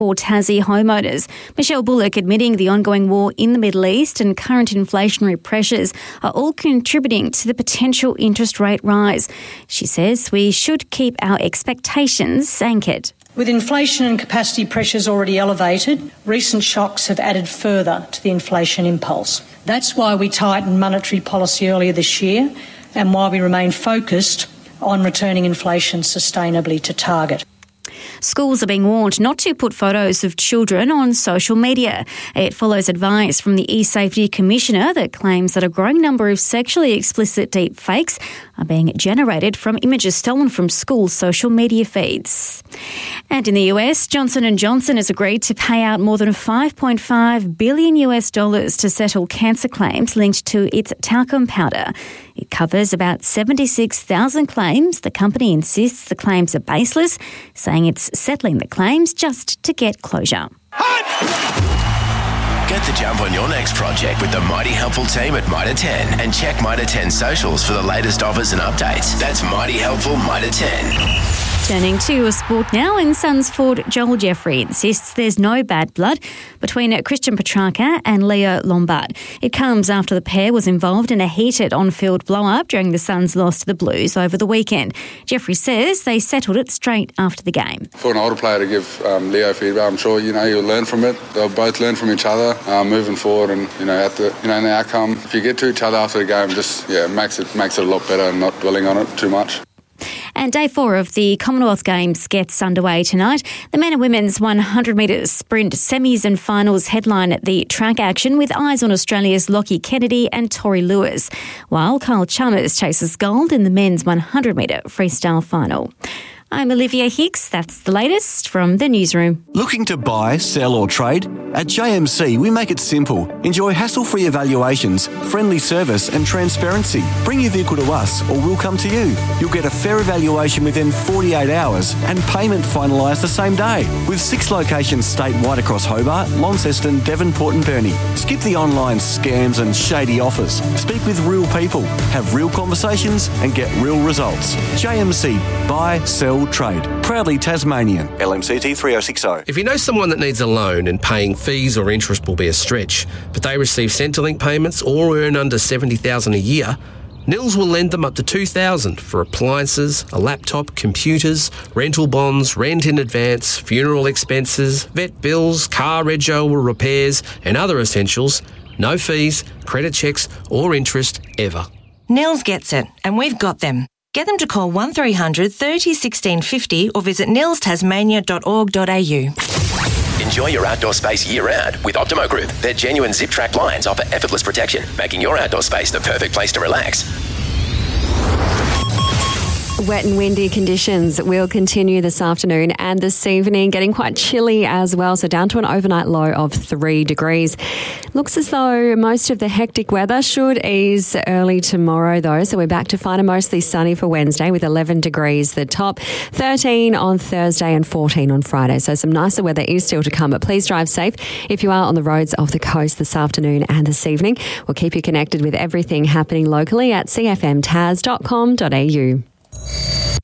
for Tassie homeowners. Michelle Bullock admitting the ongoing war in the Middle East and current inflationary pressures are all contributing to the potential interest rate rise. She says we should keep our expectations anchored. With inflation and capacity pressures already elevated, recent shocks have added further to the inflation impulse. That's why we tightened monetary policy earlier this year and why we remain focused on returning inflation sustainably to target. Schools are being warned not to put photos of children on social media. It follows advice from the E-Safety Commissioner that claims that a growing number of sexually explicit deep fakes are being generated from images stolen from school social media feeds. And in the US, Johnson & Johnson has agreed to pay out more than $5.5 billion to settle cancer claims linked to its talcum powder. It covers about 76,000 claims. The company insists the claims are baseless, saying it's settling the claims just to get closure. Get the jump on your next project with the Mighty Helpful team at Mitre 10 and check Mitre 10 socials for the latest offers and updates. That's Mighty Helpful Mitre 10. Turning to a sport now, and Suns forward Joel Jeffrey insists there's no bad blood between Christian Petrarca and Leo Lombard. It comes after the pair was involved in a heated on-field blow-up during the Suns' loss to the Blues over the weekend. Jeffrey says they settled it straight after the game. For an older player to give Leo feedback, I'm sure he'll learn from it. They'll both learn from each other moving forward, and in the outcome, if you get to each other after the game, just makes it a lot better and not dwelling on it too much. And day 4 of the Commonwealth Games gets underway tonight. The men and women's 100 metre sprint semis and finals headline the track action with eyes on Australia's Lockie Kennedy and Tori Lewis, while Kyle Chalmers chases gold in the men's 100 metre freestyle final. I'm Olivia Hicks. That's the latest from the newsroom. Looking to buy, sell or trade? At JMC, we make it simple. Enjoy hassle-free evaluations, friendly service and transparency. Bring your vehicle to us or we'll come to you. You'll get a fair evaluation within 48 hours and payment finalised the same day. With 6 locations statewide across Hobart, Launceston, Devonport and Burnie. Skip the online scams and shady offers. Speak with real people, have real conversations and get real results. JMC. Buy, sell, trade. Proudly Tasmanian. LMCT 3060. If you know someone that needs a loan and paying fees or interest will be a stretch, but they receive Centrelink payments or earn under $70,000 a year, Nils will lend them up to $2,000 for appliances, a laptop, computers, rental bonds, rent in advance, funeral expenses, vet bills, car rego or repairs and other essentials. No fees, credit checks or interest ever. Nils gets it, and we've got them. Get them to call 1300 30 16 50 or visit nilstasmania.org.au. Enjoy your outdoor space year-round with Optimo Group. Their genuine zip-track blinds offer effortless protection, making your outdoor space the perfect place to relax. Wet and windy conditions will continue this afternoon and this evening, getting quite chilly as well, so down to an overnight low of 3 degrees. Looks as though most of the hectic weather should ease early tomorrow though, so we're back to fine and mostly sunny for Wednesday with 11 degrees the top, 13 on Thursday and 14 on Friday. So some nicer weather is still to come, but please drive safe if you are on the roads of the coast this afternoon and this evening. We'll keep you connected with everything happening locally at cfmtas.com.au.